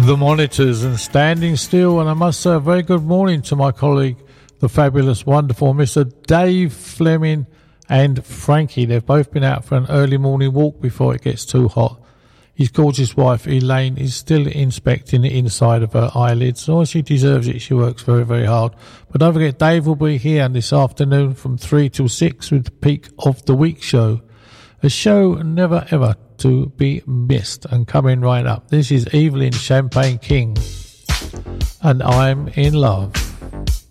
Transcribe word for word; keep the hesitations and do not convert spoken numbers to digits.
The Monitors and Standing Still, and I must say a very good morning to my colleague, the fabulous, wonderful Mister Dave Fleming and Frankie. They've both been out for an early morning walk before it gets too hot. His gorgeous wife Elaine is still inspecting the inside of her eyelids. Oh, she deserves it. She works very, very hard. But don't forget, Dave will be here this afternoon from three till six with the Peak of the Week show. A show never ever to be missed. And coming right up, this is Evelyn Champagne King, and I'm in love.